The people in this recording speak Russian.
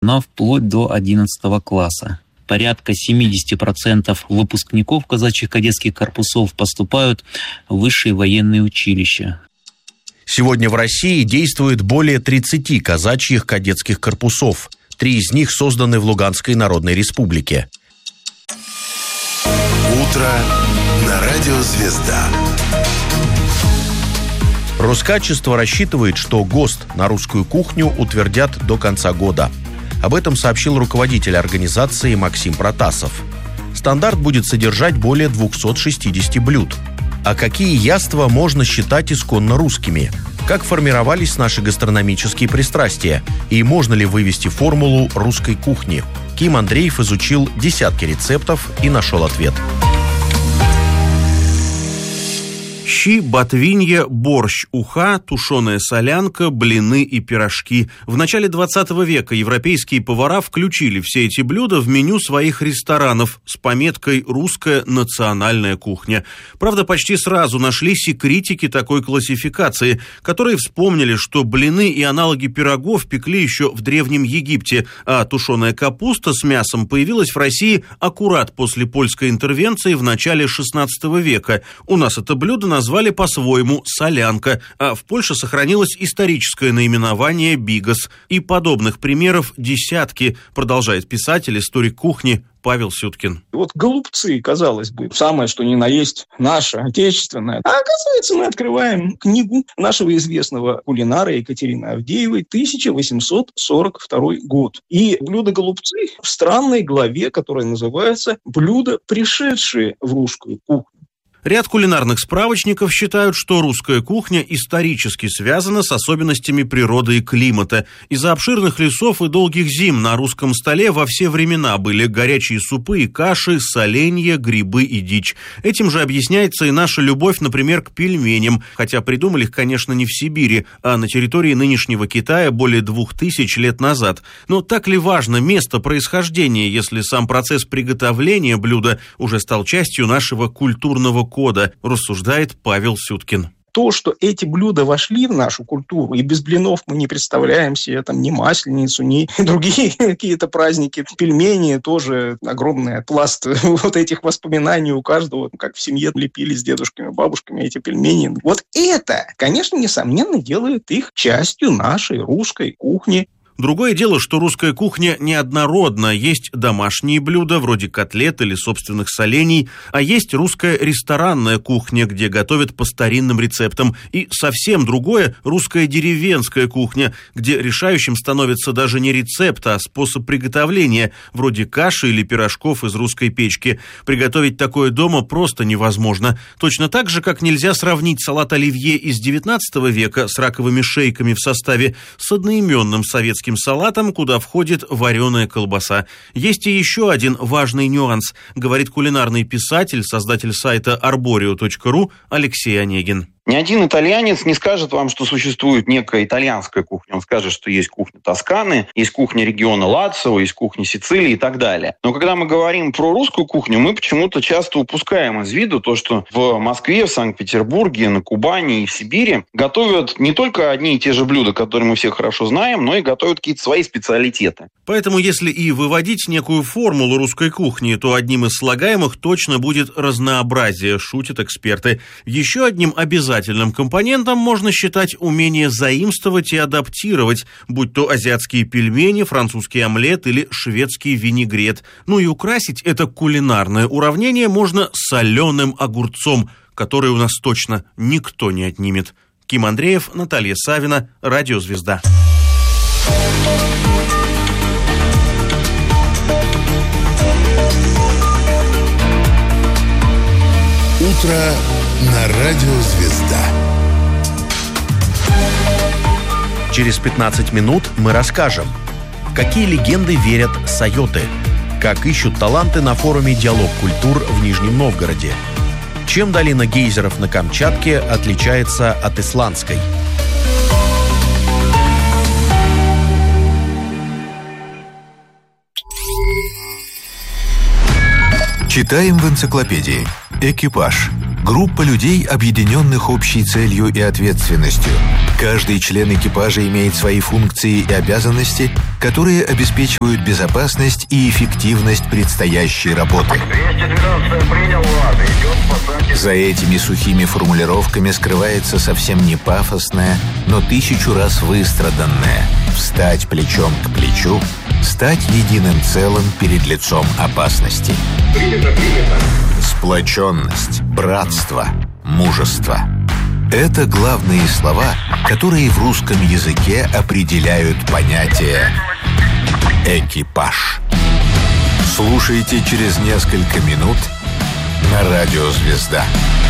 но вплоть до 11 класса. Порядка 70% выпускников казачьих кадетских корпусов поступают в высшие военные училища. Сегодня в России действует более 30 казачьих кадетских корпусов. 3 из них созданы в Луганской Народной Республике. Утро на радио «Звезда». Роскачество рассчитывает, что ГОСТ на русскую кухню утвердят до конца года. Об этом сообщил руководитель организации Максим Протасов. Стандарт будет содержать более 260 блюд. А какие яства можно считать исконно русскими? Как формировались наши гастрономические пристрастия? И можно ли вывести формулу русской кухни? Ким Андреев изучил десятки рецептов и нашел ответ. Щи, ботвинья, борщ, уха, тушеная солянка, блины и пирожки. В начале 20 века европейские повара включили все эти блюда в меню своих ресторанов с пометкой «Русская национальная кухня». Правда, почти сразу нашлись и критики такой классификации, которые вспомнили, что блины и аналоги пирогов пекли еще в Древнем Египте, а тушеная капуста с мясом появилась в России аккурат после польской интервенции в начале 16 века. У нас это блюдо назвали по-своему солянка, а в Польше сохранилось историческое наименование бигос. И подобных примеров десятки, продолжает писатель, историк кухни Павел Сюткин. Вот голубцы, казалось бы, самое что ни на есть наше, отечественное. А оказывается, мы открываем книгу нашего известного кулинара Екатерины Авдеевой, 1842 год. И блюдо голубцы в странной главе, которая называется «Блюда, пришедшие в русскую кухню». Ряд кулинарных справочников считают, что русская кухня исторически связана с особенностями природы и климата. Из-за обширных лесов и долгих зим на русском столе во все времена были горячие супы и каши, соленья, грибы и дичь. Этим же объясняется и наша любовь, например, к пельменям, хотя придумали их, конечно, не в Сибири, а на территории нынешнего Китая более 2000 лет назад. Но так ли важно место происхождения, если сам процесс приготовления блюда уже стал частью нашего культурного кода, рассуждает Павел Сюткин. То, что эти блюда вошли в нашу культуру, и без блинов мы не представляем себе там ни Масленицу, ни другие какие-то праздники. Пельмени тоже огромный пласт вот этих воспоминаний у каждого, как в семье лепили с дедушками, бабушками эти пельмени. Вот это, конечно, несомненно, делает их частью нашей русской кухни. Другое дело, что русская кухня неоднородна. Есть домашние блюда, вроде котлет или собственных солений, а есть русская ресторанная кухня, где готовят по старинным рецептам. И совсем другое – русская деревенская кухня, где решающим становится даже не рецепт, а способ приготовления, вроде каши или пирожков из русской печки. Приготовить такое дома просто невозможно. Точно так же, как нельзя сравнить салат оливье из XIX века с раковыми шейками в составе с одноименным советским салатом, куда входит вареная колбаса. Есть и еще один важный нюанс, говорит кулинарный писатель, создатель сайта arborio.ru Алексей Онегин. Ни один итальянец не скажет вам, что существует некая итальянская кухня. Он скажет, что есть кухня Тосканы, есть кухня региона Лацио, есть кухня Сицилии и так далее. Но когда мы говорим про русскую кухню, мы почему-то часто упускаем из виду то, что в Москве, в Санкт-Петербурге, на Кубани и в Сибири готовят не только одни и те же блюда, которые мы все хорошо знаем, но и готовят какие-то свои специалитеты. Поэтому, если и выводить некую формулу русской кухни, то одним из слагаемых точно будет разнообразие, шутят эксперты. Еще одним обязательным компонентом можно считать умение заимствовать и адаптировать, будь то азиатские пельмени, французский омлет или шведский винегрет. Ну и украсить это кулинарное уравнение можно соленым огурцом, который у нас точно никто не отнимет. Ким Андреев, Наталья Савина, Радио «Звезда». Утро на радио «Звезда». Через 15 минут мы расскажем, в какие легенды верят сайоты, как ищут таланты на форуме «Диалог культур» в Нижнем Новгороде, чем долина гейзеров на Камчатке отличается от исландской. Читаем в энциклопедии. Экипаж. Группа людей, объединенных общей целью и ответственностью. Каждый член экипажа имеет свои функции и обязанности, которые обеспечивают безопасность и эффективность предстоящей работы. 212 принял вас. Идет посадка. За этими сухими формулировками скрывается совсем не пафосное, но 1000 раз выстраданное: встать плечом к плечу, стать единым целым перед лицом опасности. Принято. Сплоченность, братство, мужество. Это главные слова, которые в русском языке определяют понятие «экипаж». Слушайте через несколько минут на радио «Звезда».